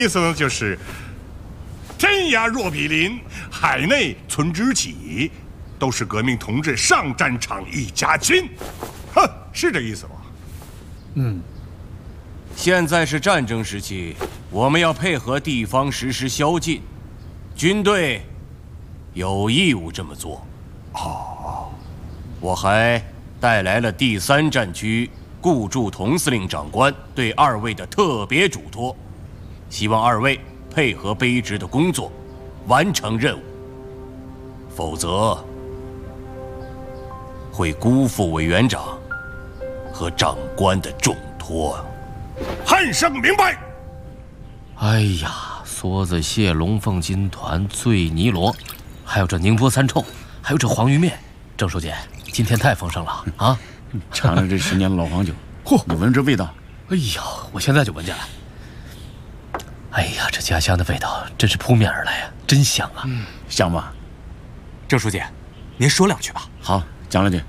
意思呢就是天涯若比邻，海内存知己，都是革命同志，上战场一家亲。哼，是这意思吧？ 嗯。现在是战争时期，我们要配合地方实施宵禁，军队有义务这么做。哦，我还带来了第3战区顾祝同司令长官对2位的特别嘱托，希望2位配合卑职的工作，完成任务，否则会辜负委员长和长官的重托。 汉生明白。 哎呀，梭子蟹、龙凤金团、醉泥螺，还有这宁波3臭，还有这黄鱼面。郑书记，今天太丰盛了啊！ 尝尝这10年的老黄酒，嚯，你闻这味道？ 哎呀，我现在就闻见了。哎呀，这家乡的味道真是扑面而来啊，真香啊！ 香吧？ 郑书记，您说2句吧。 好，讲2句。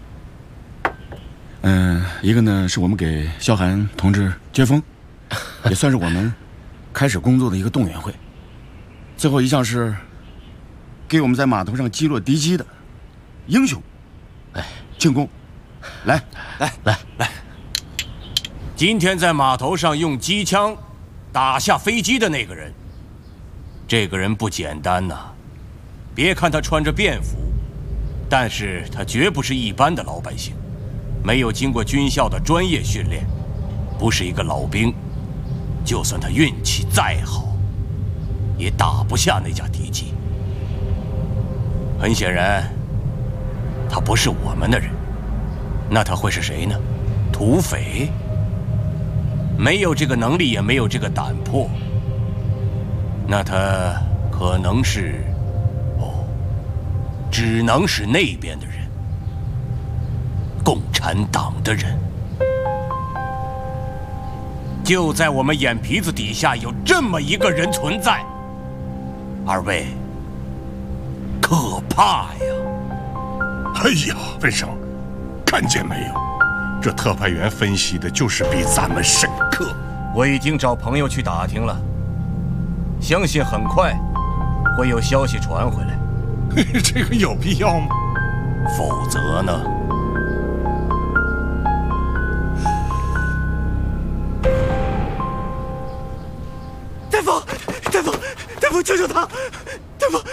一个呢是我们给萧寒同志接风，也算是我们开始工作的一个动员会。最后一项是给我们在码头上击落敌机的英雄，庆功。来， 今天在码头上用机枪打下飞机的那个人，这个人不简单呐。别看他穿着便服，但是他绝不是一般的老百姓。没有经过军校的专业训练，不是一个老兵，就算他运气再好，也打不下那架敌机。很显然，他不是我们的人，那他会是谁呢？土匪？没有这个能力，也没有这个胆魄，那他可能是，只能是那边的人。共产党的人，就在我们眼皮子底下有这么一个人存在，2位，可怕呀！ 哎呀，文生，看见没有？这特派员分析的就是比咱们深刻。 我已经找朋友去打听了，相信很快会有消息传回来。 这个有必要吗？ 否则呢？ 大夫，救救他！大夫，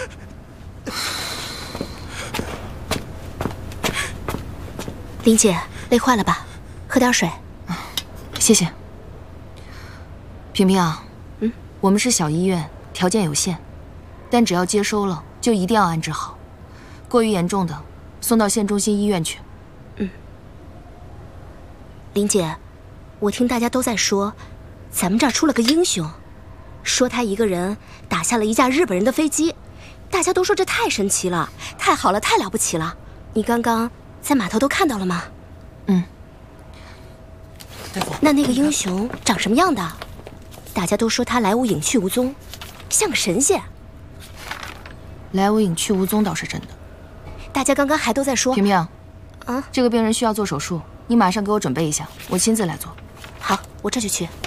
林姐，累坏了吧？喝点水。 谢谢。萍萍啊，我们是小医院，条件有限，但只要接收了，就一定要安置好。过于严重的，送到县中心医院去。 林姐，我听大家都在说，咱们这儿出了个英雄。说他一个人打下了一架日本人的飞机，大家都说这太神奇了，太好了，太了不起了。你刚刚在码头都看到了吗？那个英雄长什么样的？大家都说他来无影去无踪，像个神仙。 来无影去无踪倒是真的。 大家刚刚还都在说， 萍萍，这个病人需要做手术，你马上给我准备一下，我亲自来做。 好，我这就去。